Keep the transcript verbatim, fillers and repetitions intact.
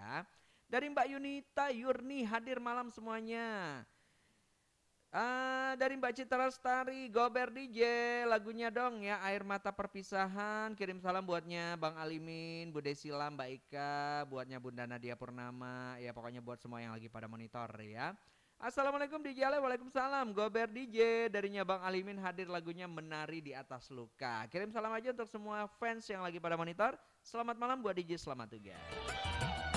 ya. Dari Mbak Yunita Yurni hadir malam semuanya. Ah, dari Mbak Citra Lestari, Gober D J, lagunya dong ya, Air Mata Perpisahan. Kirim salam buatnya Bang Alimin, Bu Desila, Mbak Ika, buatnya Bunda Nadia Purnama, ya pokoknya buat semua yang lagi pada monitor ya. Assalamualaikum D J Ale, waalaikumsalam. Gober D J, darinya Bang Alimin hadir lagunya Menari di Atas Luka. Kirim salam aja untuk semua fans yang lagi pada monitor. Selamat malam buat D J, selamat tugas.